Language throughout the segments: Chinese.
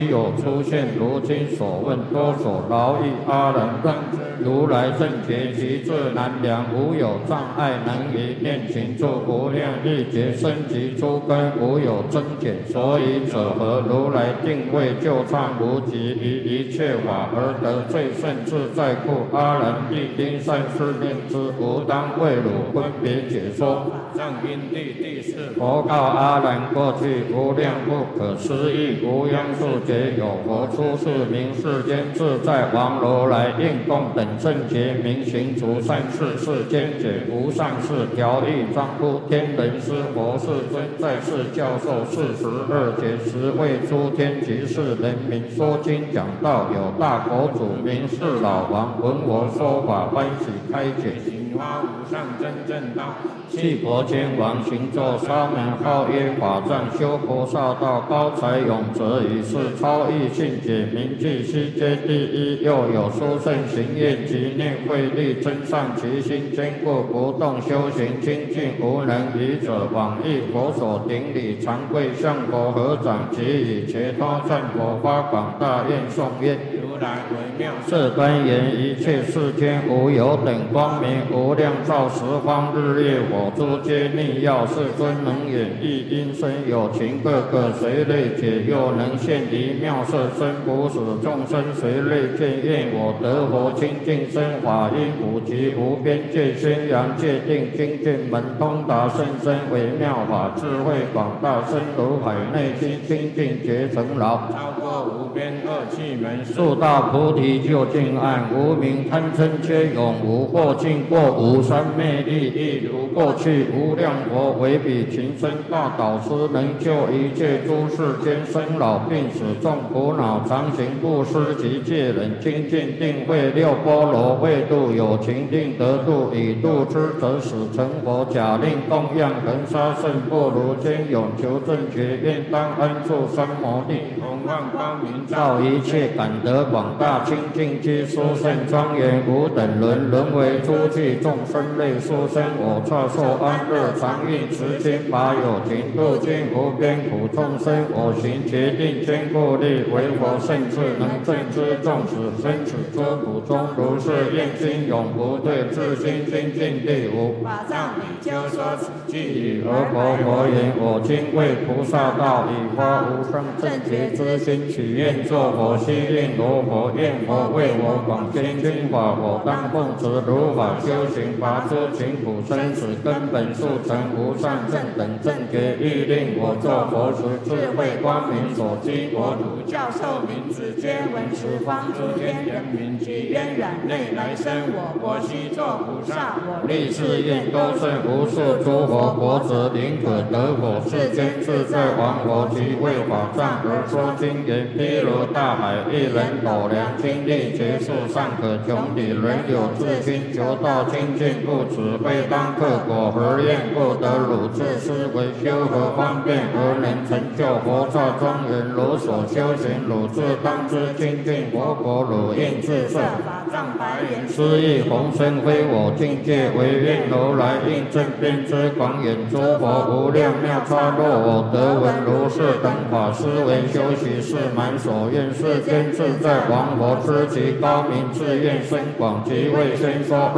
有出现如今所问，多所劳役阿人让如来正觉其智难量，无有障碍，能以念行住无量日劫生及诸根，无有增减。所以者何？如来定位就畅无极，于一切法而得最胜自在故。阿人必应善思念之，吾当为汝分别解说。上因地第四，佛告阿难：过去无量不可思议无央数劫，有佛出世名世间自在王如来，应供等正觉明行除善事，世间解无上士调御庄乎天人师佛世尊，在世教授42劫时，为诸天及世人民说经讲道。有大佛祖名是老王，闻我说法，欢喜开解，行发无上真正道。弃佛天王行作沙门，号曰法藏，修菩萨道，高才永泽，以是超异性解，名具悉皆第一。又有殊胜行愿及念慧力，增上其心，坚固不动，修行精进，无能愚者往诣佛所顶礼，常跪向佛合掌，即以切他赞佛，发广大愿颂曰：如来为妙色端严，一切世间无有等光明，无量照十方日月火诸皆逆耀。世尊能演绎音声有情，个个随类解，又能现离妙色身，不使众生随类见。愿我得佛清净身，法音普及无边界，宣扬界定精进门，通达甚深微妙法，智慧广大，深如海内心，清净觉成牢，超过无边恶趣门，速大菩提究竟岸，无明贪嗔皆永无过尽过，无三昧力亦如过去。无量佛为彼情深大导师，能救一切诸世间生老病死众苦恼，常行布施及戒忍，精进定慧六波罗，为度有情令得度，以度之则使成佛。假令供养恒沙圣不如坚永求正觉，愿当安住三摩地，弘望光明照一切，感得广大清净及殊胜庄严，无等伦，沦为诸具众生类殊生。我刹受安乐常运持经，法有情度尽无边苦众生。我行决定坚固力，为佛圣智能正知众子生死诸苦中，如是愿心永不退，自心精进地无。法藏比丘说此句语，而佛言：我今为菩萨道，以发无上正觉之心，许愿作佛，悉令罗佛，愿佛为我广宣经法，我当奉持如法修行，拔诸情苦生死根本，速成无上正等正觉。欲令我作佛时，智慧光明所居国土，教授名字皆闻十方诸天人民，及渊远内来生我悉作菩萨。我立誓愿多胜无数诸佛，国子宁可得佛，世间自在王佛，即为法藏而说经言。譬如大海，一人斗量，精力结束，尚可穷底，人有自心，求道清净，不此非当克果，何愿不得汝自思维，修何方便而能成就佛刹庄严？如所修行，汝自当知清净佛果，汝应自设。法藏白言：斯亦弘身非我境界，唯愿如来应正遍知广远诸佛无量妙差。若我得闻如是等法，思维修习是满所愿。世间自在王佛知其高明，自愿深广，即为先说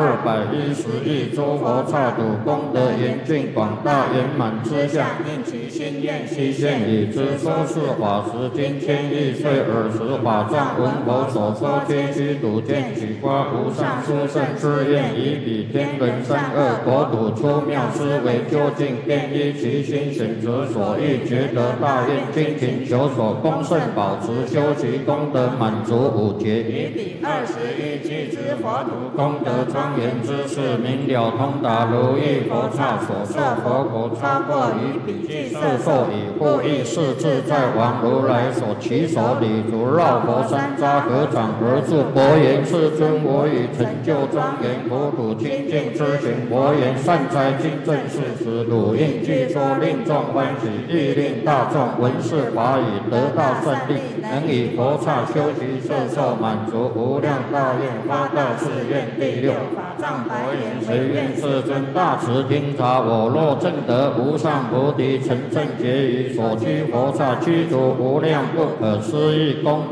210亿诸佛刹土，功德严峻广大圆满之相，应其心愿悉现已知。说是法时，今天亿岁尔时，法藏闻佛所说皆须睹见，取发无上殊胜之愿，以彼天人三恶国土出妙思维，究竟便依其心选择所欲，觉得大愿精勤求所，功胜保持，修习功德满足五劫，以彼21俱之佛土，功德庄严之事，明了通达如意佛刹所受佛果，超过于彼具色受以护益是自在王如来所起手礼足，绕佛山楂合掌而住，佛言：世尊，我已成就庄严国土清净之行。佛言：善哉，今正是时，汝应具说，令众欢喜，亦令大众闻是法已得到胜利，能以佛刹修习摄受满足无量大愿发大誓愿。第六，法藏白言：唯愿世尊大慈听察，我若证得无上菩提，成正觉于所居佛刹，具足无量不可思议功德。